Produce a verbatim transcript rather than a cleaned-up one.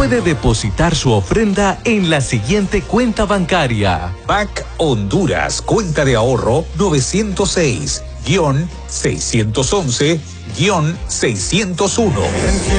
puede depositar su ofrenda en la siguiente cuenta bancaria. B A C Honduras, cuenta de ahorro novecientos seis, seiscientos once, seiscientos uno.